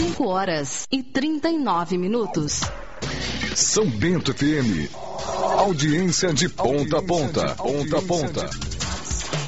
5h39. São Bento FM. Audiência de ponta a ponta. Ponta a ponta.